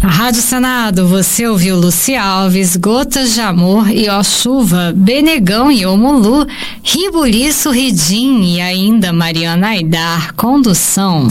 Rádio Senado, você ouviu Luci Alves, Gotas de Amor e Ó Chuva, Benegão e Omulu, Ribuliço, Ridim e ainda Mariana Aidar, Condução.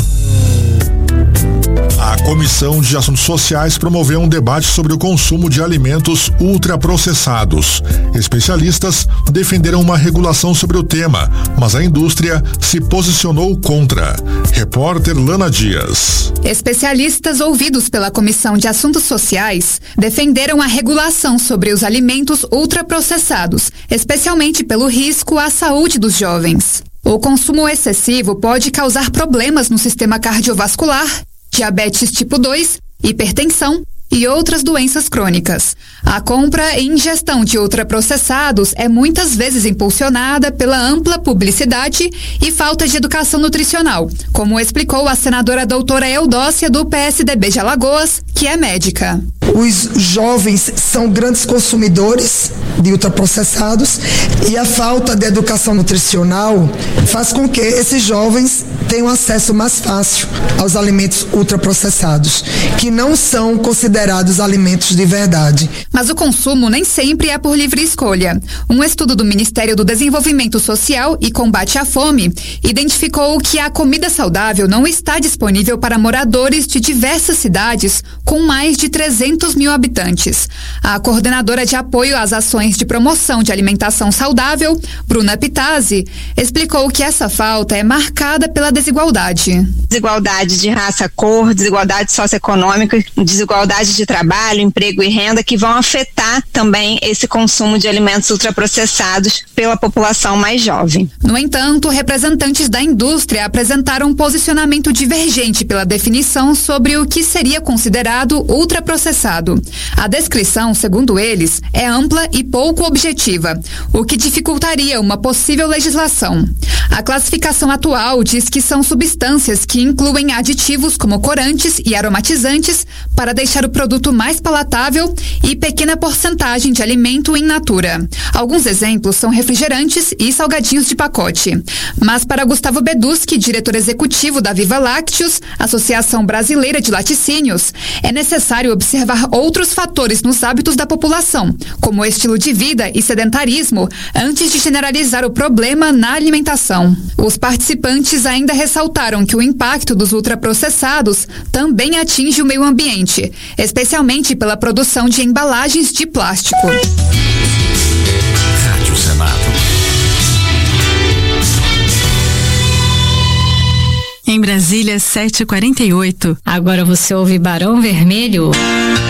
A Comissão de Assuntos Sociais promoveu um debate sobre o consumo de alimentos ultraprocessados. Especialistas defenderam uma regulação sobre o tema, mas a indústria se posicionou contra. Repórter Lana Dias. Especialistas ouvidos pela Comissão de Assuntos Sociais defenderam a regulação sobre os alimentos ultraprocessados, especialmente pelo risco à saúde dos jovens. O consumo excessivo pode causar problemas no sistema cardiovascular, diabetes tipo 2, hipertensão e outras doenças crônicas. A compra e ingestão de ultraprocessados é muitas vezes impulsionada pela ampla publicidade e falta de educação nutricional, como explicou a senadora doutora Eudócia do PSDB de Alagoas, que é médica. Os jovens são grandes consumidores de ultraprocessados e a falta de educação nutricional faz com que esses jovens tenham acesso mais fácil aos alimentos ultraprocessados, que não são considerados alimentos de verdade. Mas o consumo nem sempre é por livre escolha. Um estudo do Ministério do Desenvolvimento Social e Combate à Fome identificou que a comida saudável não está disponível para moradores de diversas cidades com mais de 300 mil habitantes. A coordenadora de apoio às ações de promoção de alimentação saudável, Bruna Pitazzi, explicou que essa falta é marcada pela desigualdade. Desigualdade de raça, cor, desigualdade socioeconômica, desigualdade de trabalho, emprego e renda que vão afetar também esse consumo de alimentos ultraprocessados pela população mais jovem. No entanto, representantes da indústria apresentaram um posicionamento divergente pela definição sobre o que seria considerado ultraprocessado. A descrição, segundo eles, é ampla e pouco objetiva, o que dificultaria uma possível legislação. A classificação atual diz que são substâncias que incluem aditivos como corantes e aromatizantes para deixar o produto mais palatável e pequena porcentagem de alimento in natura. Alguns exemplos são refrigerantes e salgadinhos de pacote. Mas para Gustavo Beduski, diretor executivo da Viva Lácteos, Associação Brasileira de Laticínios, é necessário observar outros fatores nos hábitos da população, como estilo de vida e sedentarismo, antes de generalizar o problema na alimentação. Os participantes ainda ressaltaram que o impacto dos ultraprocessados também atinge o meio ambiente, especialmente pela produção de embalagens de plástico. Rádio Senado. Em Brasília, 7h48. Agora você ouve Barão Vermelho.